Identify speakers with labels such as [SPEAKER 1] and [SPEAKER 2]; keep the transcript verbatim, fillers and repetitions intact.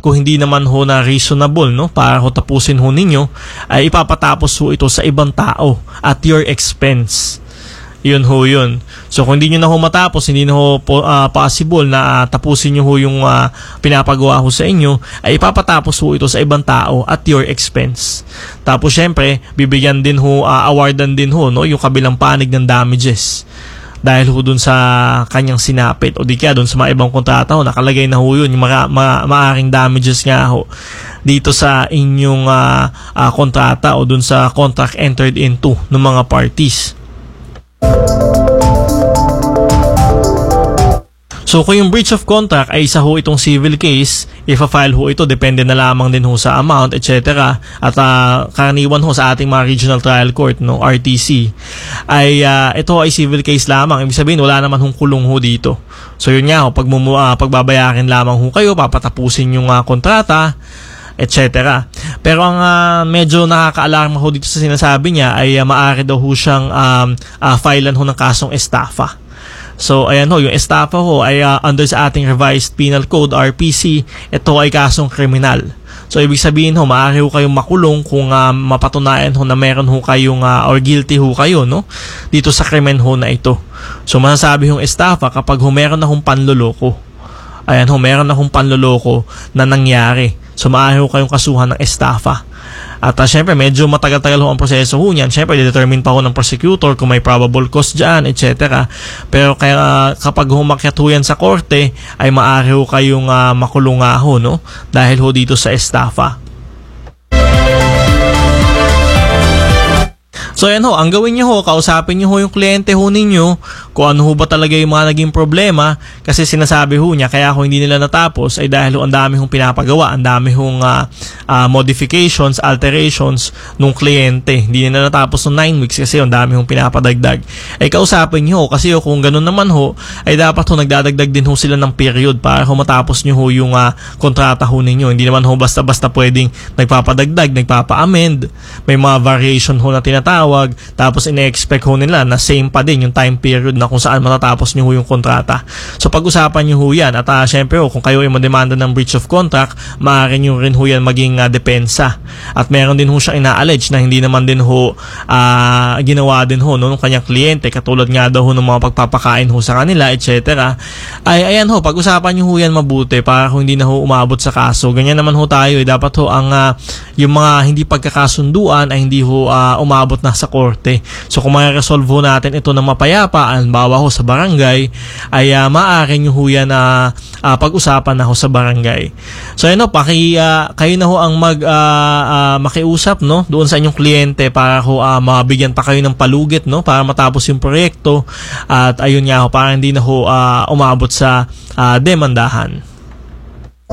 [SPEAKER 1] kung hindi naman ho na reasonable, no, para ho tapusin ho ninyo, ay ipapatapos ho ito sa ibang tao at your expense. Yun ho yun. So kung hindi nyo na ho matapos, hindi na ho po, uh, possible na uh, tapusin nyo ho yung uh, pinapagawa ho sa inyo, ay ipapatapos ho ito sa ibang tao at your expense. Tapos syempre, bibigyan din ho, uh, awardan din ho, no, yung kabilang panig ng damages. Dahil ho dun sa kanyang sinapit o di kaya dun sa mga ibang kontrata ho, nakalagay na ho yun, yung mga, mga maaring damages nga ho dito sa inyong uh, uh, kontrata o dun sa contract entered into ng mga parties. So kung yung breach of contract ay isa ho itong civil case, ifa-file ho ito, depende na lamang din ho sa amount, et cetera. At uh, karaniwan ho sa ating mga regional trial court, no, R T C, ay uh, ito ay civil case lamang. Ibig sabihin, wala naman hong kulong ho dito. So yun nga ho, pag mumu- uh, pagbabayarin lamang ho kayo, papatapusin yung uh, kontrata, et cetera. Pero ang uh, medyo nakaka-alarma ho dito sa sinasabi niya ay uh, maaari daw ho siyang um, uh, filean ho ng kasong estafa. So ayan ho, yung estafa ho ay uh, under sa ating revised penal code, R P C, ito ay kasong kriminal. So ibig sabihin ho, maaari ho kayong makulong kung uh, mapatunayan ho na meron ho kayong uh, or guilty ho kayo, no, dito sa krimen ho na ito. So masasabi hong estafa kapag ho meron na hong panloloko. Ayan ho, meron na hong panloloko na nangyari. So maaari ho kayong kasuhan ng estafa. At uh, syempre medyo matagal-tagal ho ang proseso ho niyan. Syempre determine pa ho ng prosecutor kung may probable cause dyan, et cetera. Pero kaya uh, kapag humakyat ho yan sa korte, ay maaari ho kayong uh, makulong nga ho, no, dahil ho dito sa estafa. So yan ho, ang gawin nyo ho, kausapin nyo ho yung kliyente ho ninyo kung ano ho ba talaga yung mga naging problema, kasi sinasabi ho niya kaya kung hindi nila natapos ay dahil ho ang dami hong pinapagawa, ang dami hong uh, uh, modifications, alterations nung kliyente. Hindi nila natapos ng nine weeks kasi ang dami hong pinapadagdag. Ay kausapin nyo ho, kasi ho, kung ganun naman ho, ay dapat ho nagdadagdag din ho sila ng period para ho matapos nyo ho yung uh, kontrata ho ninyo. Hindi naman ho basta-basta pwedeng nagpapadagdag, nagpapa-amend, may mga variation ho na tinatawag, tapos ine-expect ho nila na same pa din yung time period na kung saan matatapos nyo ho yung kontrata. So pag-usapan nyo ho yan. At uh, syempre ho, kung kayo ay mademanda ng breach of contract, maaari nyo rin ho yan maging uh, depensa. At meron din ho siyang ina-allege na hindi naman din ho uh, ginawa din ho no, ng kanyang kliyente, katulad nga daw ho ng mga pagpapakain ho sa kanila, et cetera. Ay ayan ho, pag-usapan nyo ho yan mabuti para kung hindi na ho umabot sa kaso. Ganyan naman ho tayo, eh, dapat ho ang uh, yung mga hindi pagkakasunduan ay hindi ho uh, umabot na sa korte. So kung ma-resolve ho natin ito ng mapayapaan, bawa ho sa barangay, ay uh, maaari nyo ho yan na uh, uh, pag-usapan na ho sa barangay. So yun ho, paki, uh, kayo na ho ang mag uh, uh, makiusap, no, doon sa inyong kliyente para ho uh, mabigyan pa kayo ng palugit, no, para matapos yung proyekto, at ayun nga ho, para hindi na ho uh, umabot sa uh, demandahan.